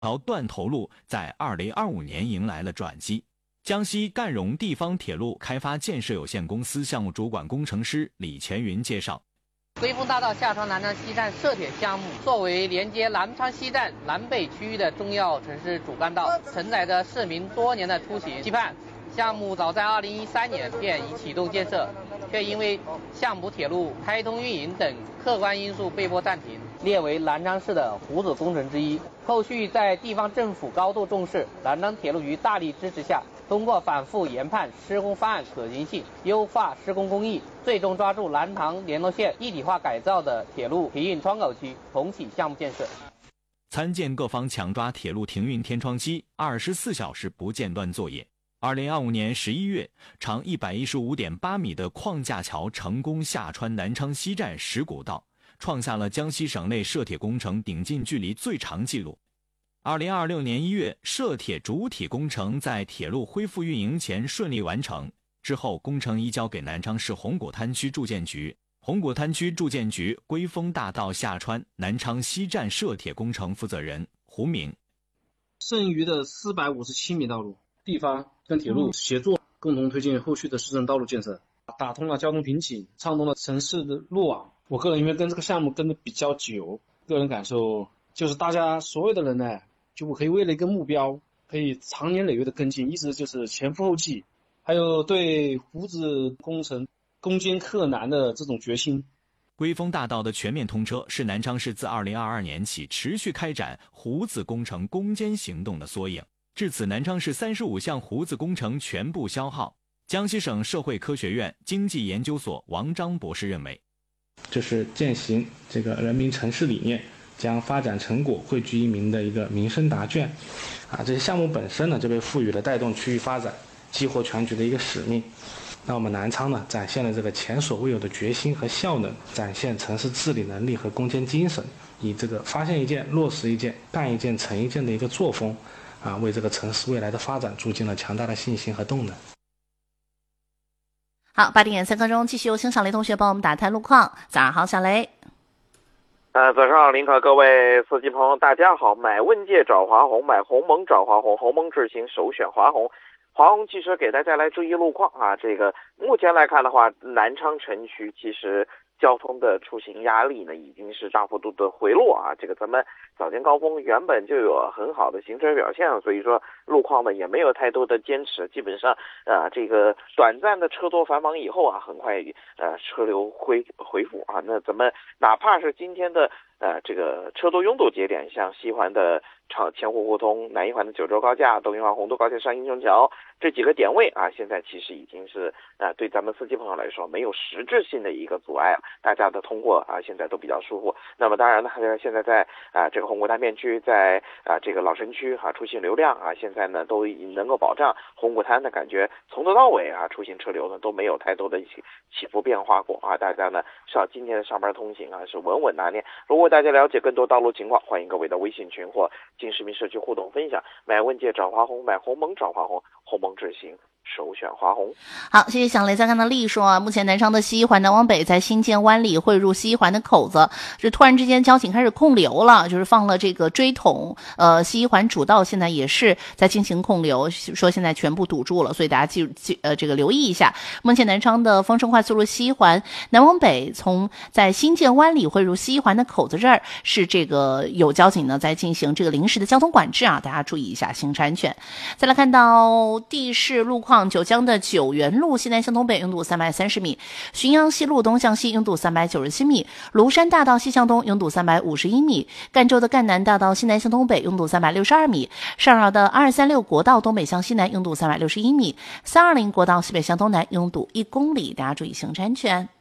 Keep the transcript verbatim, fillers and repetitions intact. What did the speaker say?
条断头路在二零二五年迎来了转机。江西赣蓉地方铁路开发建设有限公司项目主管工程师李乾云介绍， 归丰大道下穿南昌西站设铁项目，作为连接南昌西站南北区域的重要城市主干道，承载着市民多年的出行期盼。项目早在二零一三年便已启动建设，却因为项目铁路开通运营等客观因素被迫暂停，列为南昌市的胡子工程之一。后续在地方政府高度重视、南昌铁路局大力支持下，通过反复研判施工方案可行性，优化施工工艺，最终抓住南塘联络线一体化改造的铁路停运窗口期重启项目建设。 参建各方强抓铁路停运天窗期，二十四小时不间断作业。二零二五年十一月，长一百一十五点八米的框架桥成功下穿南昌西站石鼓道，创下了江西省内涉铁工程顶进距离最长纪录。二零二六年一月，涉铁主体工程在铁路恢复运营前顺利完成，之后工程移交给南昌市红谷滩区住建局。红谷滩区住建局归丰大道下穿南昌西站涉铁工程负责人胡明， 剩余的四百五十七米道路，地方跟铁路协作，共同推进后续的市政道路建设，打通了交通瓶颈，畅通了城市的路网。我个人因为跟这个项目跟得比较久，个人感受就是大家所有的人呢，就可以为了一个目标，可以长年累月的跟进，一直就是前赴后继，还有对胡子工程攻坚克难的这种决心。 归丰大道的全面通车是南昌市自二零二二年起持续开展胡子工程攻坚行动的缩影。至此，南昌市三十五项胡子工程全部消耗。江西省社会科学院经济研究所王章博士认为， 这是践行这个人民城市理念，将发展成果汇聚一民的一个民生答卷啊，这些项目本身呢，就被赋予了带动区域发展、激活全局的一个使命。那我们南昌呢，展现了这个前所未有的决心和效能，展现城市治理能力和攻坚精神，以这个发现一件、落实一件、干一件、成一件的一个作风啊，为这个城市未来的发展注进了强大的信心和动能。 好，八点三刻钟，继续由邢小雷同学帮我们打探路况。早上好，小雷。 呃，早上好，林可，各位司机朋友，大家好。买问界找华虹，买鸿蒙找华虹，鸿蒙智行首选华虹。华虹汽车给大家来注意路况啊，这个目前来看的话，南昌城区其实交通的出行压力呢，已经是大幅度的回落啊。这个咱们早间高峰原本就有很好的行车表现，所以说路况呢也没有太多的坚持，基本上呃这个短暂的车多繁忙以后啊，很快呃车流恢恢复啊。那咱们哪怕是今天的呃这个车多拥堵节点，像西环的长前湖胡同、南一环的九州高架、东一环洪都高架上英雄桥这几个点位啊，现在其实已经是呃对咱们司机朋友来说没有实质性的一个阻碍，大家的通过啊现在都比较舒服。那么当然呢，现在在啊这个红谷滩片区，在啊这个老城区啊出行流量啊现在呢都已经能够保障红谷滩的感觉从头到尾啊出行车流呢都没有太多的起伏变化过啊，大家呢上今天的上班通行啊是稳稳拿捏。如果大家了解更多道路情况，欢迎各位的微信群或进市民社区互动分享。买问界找华虹，买鸿蒙找华虹，鸿蒙智行首选华虹。 好，谢谢小雷。再看到丽说啊，目前南昌的西一环南往北在新建湾里汇入西一环的口子，这突然之间交警开始控流了，就是放了这个锥桶，呃，西一环主道现在也是在进行控流，说现在全部堵住了，所以大家记记呃这个留意一下。目前南昌的丰盛快速路西一环南往北，从在新建湾里汇入西一环的口子这儿是这个有交警呢在进行这个临时的交通管制啊，大家注意一下，行车安全。再来看到地势路况，九江的九原路西南向东北拥堵三百三十米，浔阳西路东向西拥堵三百九十七米，庐山大道西向东拥堵三百五十一米，赣州的赣南大道西南向东北拥堵三百六十二米，上饶的二三六国道东北向西南拥堵三百六十一米，三二零国道西北向东南拥堵一公里，大家注意行车安全。